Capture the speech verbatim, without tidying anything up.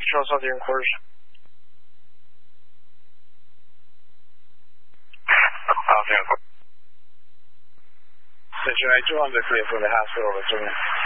Charles South Eastern Quarters. Station eight two one, clear from the hospital. Returning.